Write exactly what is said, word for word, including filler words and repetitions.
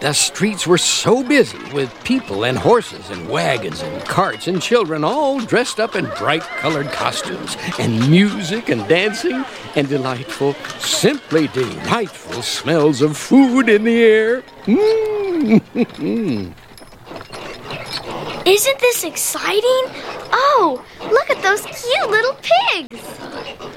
The streets were so busy with people and horses and wagons and carts and children all dressed up in bright-colored costumes and music and dancing and delightful, simply delightful smells of food in the air. Mm. Isn't this exciting? Oh, look at those cute little pigs.